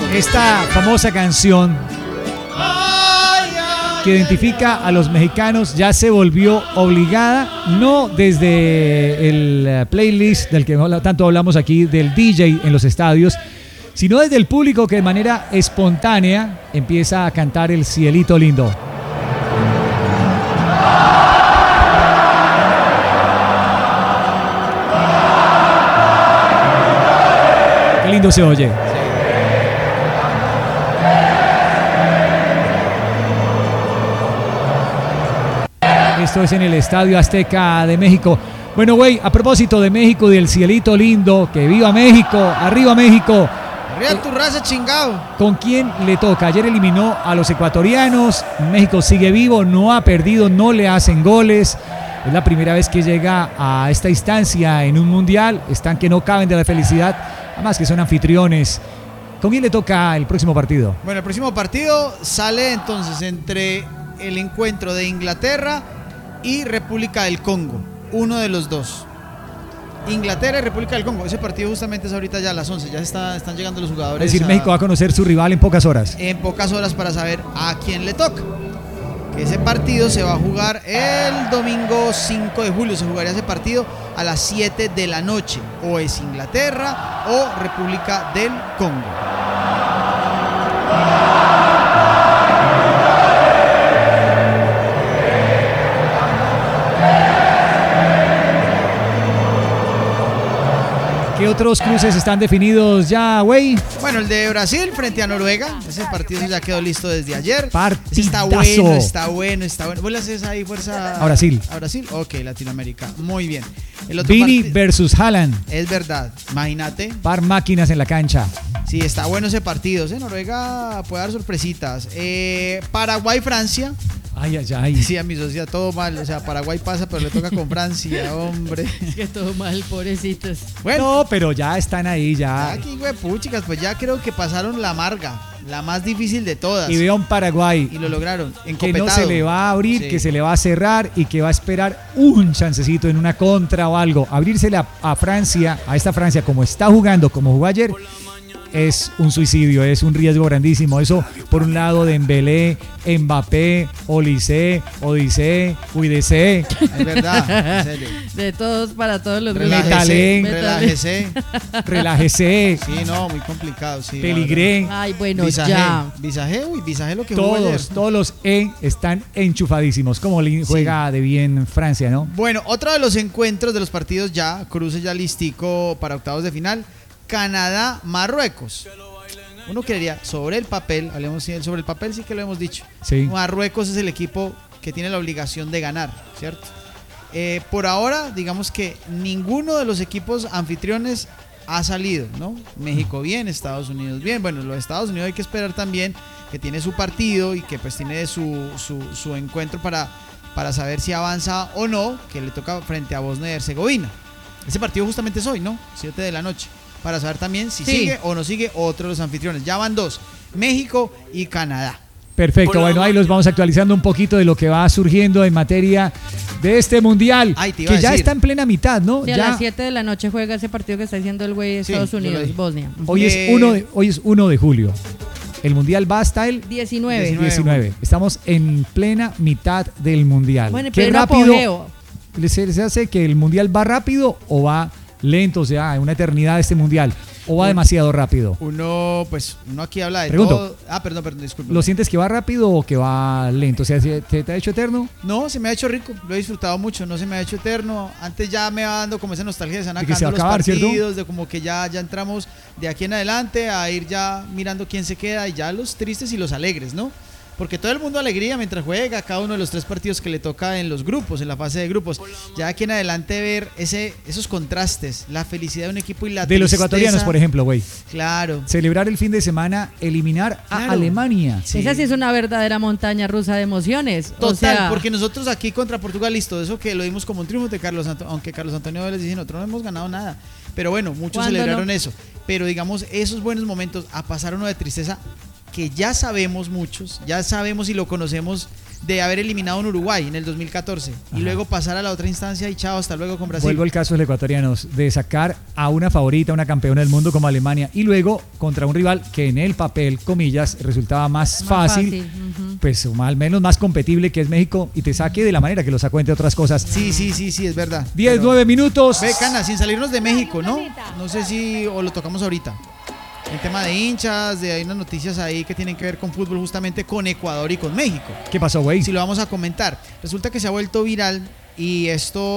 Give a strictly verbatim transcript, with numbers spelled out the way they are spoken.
Esta famosa canción que identifica a los mexicanos ya se volvió obligada, no desde el playlist del que tanto hablamos aquí, del D J en los estadios, sino desde el público que de manera espontánea empieza a cantar el Cielito Lindo. Qué lindo se oye. Esto es en el Estadio Azteca de México. Bueno, güey, a propósito de México y del Cielito Lindo, que viva México, arriba México. Arriba tu raza, chingado. ¿Con quién le toca? Ayer eliminó a los ecuatorianos. México sigue vivo, no ha perdido, no le hacen goles. Es la primera vez que llega a esta instancia en un mundial. Están que no caben de la felicidad. Además que son anfitriones. ¿Con quién le toca el próximo partido? Bueno, el próximo partido sale entonces entre el encuentro de Inglaterra y República del Congo, uno de los dos. Inglaterra y República del Congo. Ese partido justamente es ahorita ya a las once. Ya se está, están llegando los jugadores. Es decir, a, México va a conocer su rival en pocas horas. En pocas horas para saber a quién le toca. Que ese partido se va a jugar el domingo cinco de julio. Se jugaría ese partido a las siete de la noche. O es Inglaterra o República del Congo. ¿Qué otros cruces están definidos ya, güey? Bueno, el de Brasil frente a Noruega. Ese partido ya quedó listo desde ayer. Partidazo. Está bueno, está bueno, está bueno. ¿Vos le haces ahí fuerza a Brasil? A Brasil, ok, Latinoamérica. Muy bien. El otro Vini part... versus Haaland. Es verdad, imagínate. Par máquinas en la cancha. Sí, está bueno ese partido. ¿eh? Noruega puede dar sorpresitas. Eh, Paraguay-Francia. Ay, ay, ay. Decía mi socia, todo mal. O sea, Paraguay pasa, pero le toca con Francia, hombre. Es que todo mal, pobrecitos. Bueno, no, pero ya están ahí, ya. Aquí, güey, puchicas, pues ya creo que pasaron la amarga, la más difícil de todas. Y veo un Paraguay. Y lo lograron. Que no se le va a abrir, sí. Que se le va a cerrar y que va a esperar un chancecito en una contra o algo. Abrírsele a, a Francia, a esta Francia, como está jugando, como jugó ayer, es un suicidio, es un riesgo grandísimo. Eso por un lado de Dembélé, Mbappé, Olise, Odisé, Cuídese. Es verdad, en serio. De todos para todos los relájese, relájese. Relájese. Sí, no, muy complicado, sí. Peligré. Ay, bueno, Visajé, ya. Visajé, uy, Visajé lo que jugó ayer. Todos, todos los E están enchufadísimos. Como juega sí. de bien Francia, ¿no? Bueno, otro de los encuentros de los partidos ya, cruce ya listico para octavos de final. Canadá, Marruecos. Uno creería, sobre el papel, hablemos sobre el papel, sí que lo hemos dicho. Sí. Marruecos es el equipo que tiene la obligación de ganar, ¿cierto? Eh, por ahora, digamos que ninguno de los equipos anfitriones ha salido, ¿no? México bien, Estados Unidos bien. Bueno, los Estados Unidos hay que esperar también, que tiene su partido y que pues tiene su, su, su encuentro para, para saber si avanza o no, que le toca frente a Bosnia y Herzegovina. Ese partido justamente es hoy, ¿no? siete de la noche. Para saber también si sí. sigue o no sigue otro de los anfitriones. Ya van dos, México y Canadá. Perfecto, bueno, ahí los vamos actualizando un poquito de lo que va surgiendo en materia de este mundial, Ay, que ya está en plena mitad, ¿no? Sí, a ya... las siete de la noche juega ese partido que está diciendo el güey de sí, Estados Unidos, Bosnia. Hoy, eh... es uno de, hoy es uno de julio. El mundial va hasta el diecinueve. diecinueve. Estamos en plena mitad del mundial. Bueno, ¿Qué rápido les, les hace que el mundial va rápido o va lento, o sea, una eternidad este mundial, o va demasiado rápido? Uno, pues, uno aquí habla de Pregunto, todo. Ah, perdón, perdón, disculpe. ¿Lo sientes que va rápido o que va lento? O sea, ¿se te, te ha hecho eterno? No, se me ha hecho rico, lo he disfrutado mucho, no se me ha hecho eterno. Antes ya me va dando como esa nostalgia de se van acabando los acabar, partidos, ¿cierto? de como que ya, ya entramos de aquí en adelante a ir ya mirando quién se queda y ya los tristes y los alegres, ¿no? Porque todo el mundo alegría mientras juega cada uno de los tres partidos que le toca en los grupos, en la fase de grupos. Ya aquí en adelante ver ese, esos contrastes, la felicidad de un equipo y la de tristeza. Los ecuatorianos, por ejemplo, güey. Claro. Celebrar el fin de semana, eliminar a claro. Alemania. Sí. Esa sí es una verdadera montaña rusa de emociones. Total, o sea... porque nosotros aquí contra Portugal, listo, eso que lo vimos como un triunfo de Carlos Antonio, aunque Carlos Antonio Vélez dice, nosotros no hemos ganado nada. Pero bueno, muchos celebraron no? eso. Pero digamos, esos buenos momentos, a pasar uno de tristeza, que ya sabemos muchos, ya sabemos y lo conocemos de haber eliminado a un Uruguay en el dos mil catorce Ajá. y luego pasar a la otra instancia y chao, hasta luego con Brasil. Vuelvo al caso de los ecuatorianos, de sacar a una favorita, una campeona del mundo como Alemania y luego contra un rival que en el papel, comillas, resultaba más, Más fácil, fácil, ujú. pues o al menos más competible, que es México, y te saque de la manera que lo sacó, entre otras cosas. Sí, sí, sí, sí, es verdad. diez, Pero- nueve minutos. Ve, Cana, sin salirnos de México, ¿no? No sé si o lo tocamos ahorita. El tema de hinchas, de hay unas noticias ahí que tienen que ver con fútbol, justamente con Ecuador y con México. ¿Qué pasó, güey? Si lo vamos a comentar. Resulta que se ha vuelto viral y esto